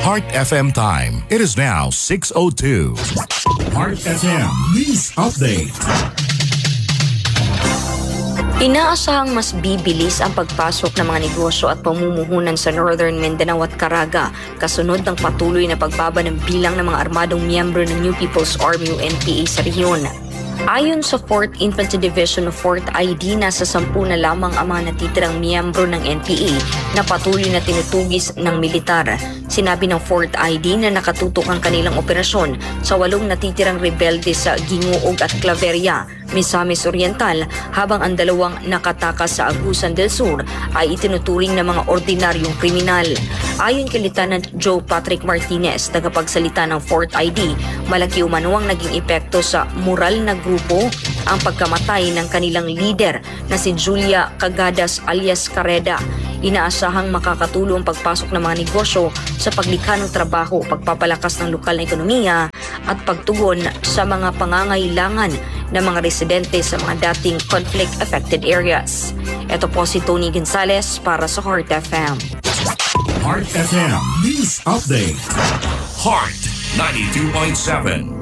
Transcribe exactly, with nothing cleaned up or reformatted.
Heart F M time. It is now six oh two. Heart F M News Update. Inaasahang mas bibilis ang pagpasok ng mga negosyo at pamumuhunan sa Northern Mindanao at Caraga kasunod ng patuloy na pagbaba ng bilang ng mga armadong miyembro ng New People's Army o N P A sa rehiyon. Ayon sa fourth Infantry Division of fourth I D, nasa sampu na lamang ang mga natitirang miyembro ng N P A na patuloy na tinutugis ng militar. Sinabi ng fourth I D na nakatutok ang kanilang operasyon sa walong natitirang rebelde sa Gingoog at Claveria, Misamis Oriental, habang ang dalawang nakatakas sa Agusan del Sur ay itinuturing na mga ordinaryong kriminal. Ayon kay Lieutenant Joe Patrick Martinez, tagapagsalita ng fourth I D, malaki umano ang naging epekto sa moral na grupo ang pagkamatay ng kanilang leader na si Julia Cagadas alias Carreda. Inaasahang makakatulong ang pagpasok ng mga negosyo sa paglikha ng trabaho, pagpapalakas ng lokal na ekonomiya at pagtugon sa mga pangangailangan ng mga residente sa mga dating conflict-affected areas. Ito po si Tony Gonzalez para sa Heart F M. Heart F M News Update. Heart ninety-two point seven.